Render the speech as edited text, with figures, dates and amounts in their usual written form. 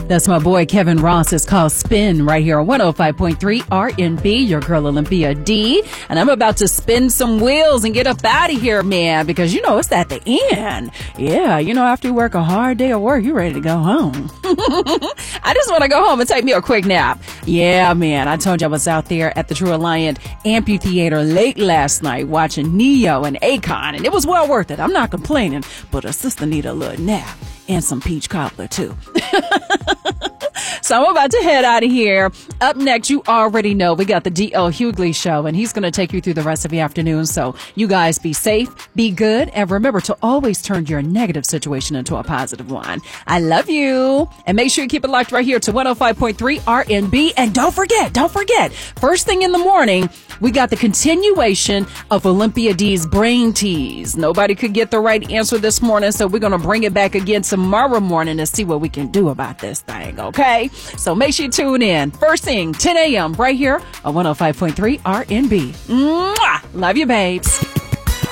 That's my boy Kevin Ross. It's called Spin right here on 105.3 RNB, your girl Olympia D. And I'm about to spin some wheels and get up out of here, man, because it's at the end. Yeah, after you work a hard day of work, you're ready to go home. I just want to go home and take me a quick nap. Yeah, man, I told you I was out there at the True Alliant Amphitheater late last night watching Neo and Akon, and it was well worth it. I'm not complaining, but a sister need a little nap. And some peach cobbler, too. So I'm about to head out of here. Up next, you already know we got the D.L. Hughley Show, and he's going to take you through the rest of the afternoon. So you guys be safe, be good, and remember to always turn your negative situation into a positive one. I love you. And make sure you keep it locked right here to 105.3 RNB. And don't forget, first thing in the morning, we got the continuation of Olympia D's Brain Tease. Nobody could get the right answer this morning, so we're going to bring it back again tomorrow morning to see what we can do about this thing, okay? So make sure you tune in. First thing, 10 a.m. right here on 105.3 RNB. Mwah! Love you, babes.